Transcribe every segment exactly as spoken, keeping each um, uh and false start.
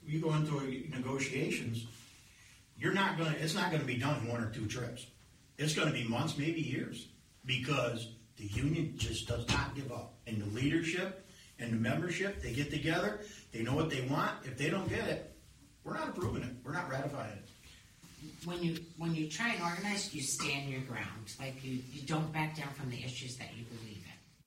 you go into negotiations, you're not going to, it's not going to be done in one or two trips. It's going to be months, maybe years, because the union just does not give up. And the leadership and the membership, they get together, they know what they want. If they don't get it, we're not approving it. We're not ratifying it. When you when you try and organize, you stand your ground. Like you, you don't back down from the issues that you believe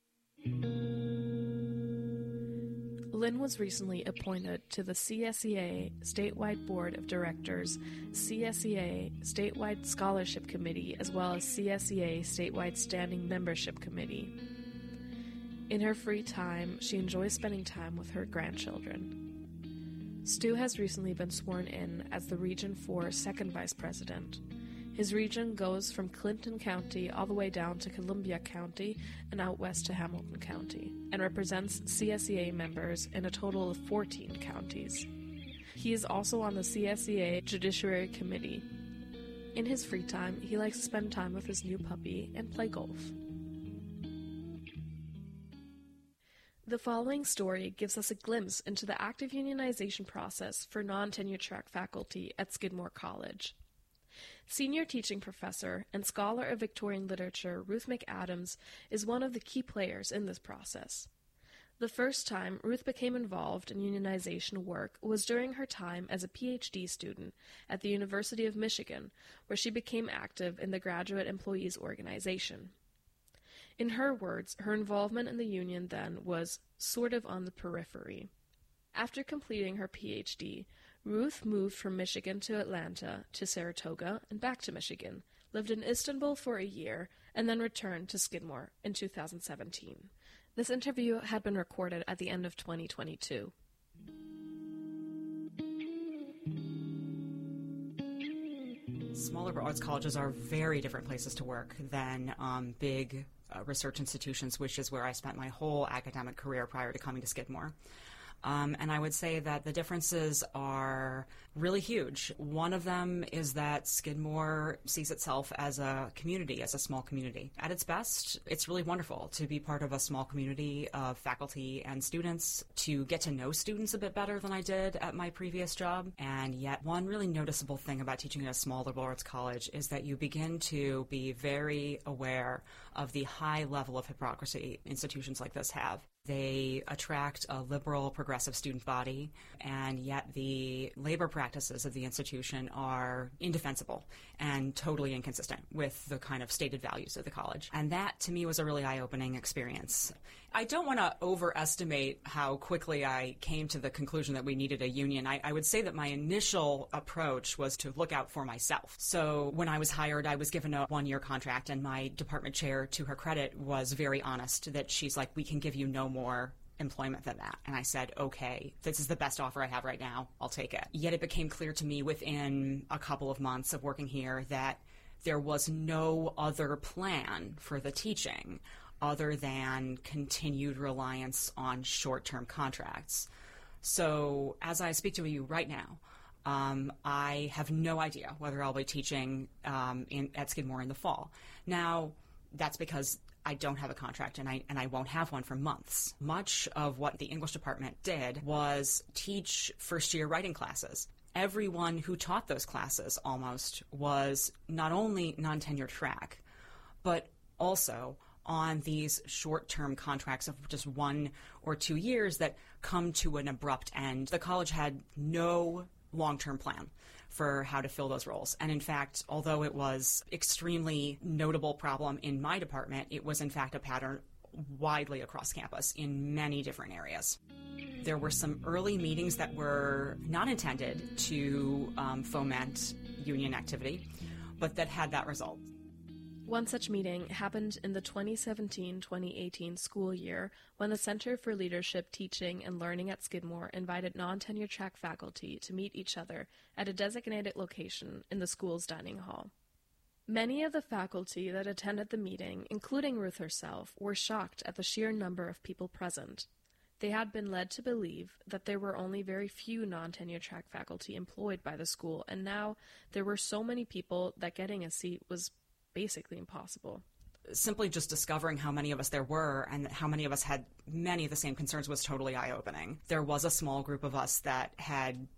in. Lynn was recently appointed to the C S E A Statewide Board of Directors, C S E A Statewide Scholarship Committee, as well as C S E A Statewide Standing Membership Committee. In her free time, she enjoys spending time with her grandchildren. Stu has recently been sworn in as the Region four Second Vice President. His region goes from Clinton County all the way down to Columbia County and out west to Hamilton County, and represents C S E A members in a total of fourteen counties. He is also on the C S E A Judiciary Committee. In his free time, he likes to spend time with his new puppy and play golf. The following story gives us a glimpse into the active unionization process for non-tenure track faculty at Skidmore College. Senior teaching professor and scholar of Victorian literature Ruth McAdams is one of the key players in this process. The first time Ruth became involved in unionization work was during her time as a P H D student at the University of Michigan, where she became active in the Graduate Employees Organization. In her words, her involvement in the union then was sort of on the periphery. After completing her P H D, Ruth moved from Michigan to Atlanta, to Saratoga, and back to Michigan, lived in Istanbul for a year, and then returned to Skidmore in two thousand seventeen. This interview had been recorded at the end of twenty twenty-two. Small liberal arts colleges are very different places to work than um, big uh, research institutions, which is where I spent my whole academic career prior to coming to Skidmore. Um, and I would say that the differences are really huge. One of them is that Skidmore sees itself as a community, as a small community. At its best, it's really wonderful to be part of a small community of faculty and students, to get to know students a bit better than I did at my previous job. And yet, one really noticeable thing about teaching at a small liberal arts college is that you begin to be very aware of the high level of hypocrisy institutions like this have. They attract a liberal, progressive student body, and yet the labor practices of the institution are indefensible and totally inconsistent with the kind of stated values of the college. And that, to me, was a really eye-opening experience. I don't want to overestimate how quickly I came to the conclusion that we needed a union. I, I would say that my initial approach was to look out for myself. So when I was hired, I was given a one-year contract, and my department chair, to her credit, was very honest that she's like, we can give you no more employment than that. And I said, okay, this is the best offer I have right now. I'll take it. Yet it became clear to me within a couple of months of working here that there was no other plan for the teaching other than continued reliance on short-term contracts. So as I speak to you right now, Um, I have no idea whether I'll be teaching um, in, at Skidmore in the fall. Now, that's because I don't have a contract, and I and I won't have one for months. Much of what the English department did was teach first-year writing classes. Everyone who taught those classes almost was not only non-tenured track, but also on these short-term contracts of just one or two years that come to an abrupt end. The college had no long-term plan for how to fill those roles. And in fact, although it was extremely notable problem in my department, it was in fact a pattern widely across campus in many different areas. There were some early meetings that were not intended to um, foment union activity, but that had that result. One such meeting happened in the twenty seventeen twenty eighteen school year when the Center for Leadership, Teaching, and Learning at Skidmore invited non-tenure track faculty to meet each other at a designated location in the school's dining hall. Many of the faculty that attended the meeting, including Ruth herself, were shocked at the sheer number of people present. They had been led to believe that there were only very few non-tenure track faculty employed by the school, and now there were so many people that getting a seat was basically impossible. Simply just discovering how many of us there were and how many of us had many of the same concerns was totally eye-opening. There was a small group of us that had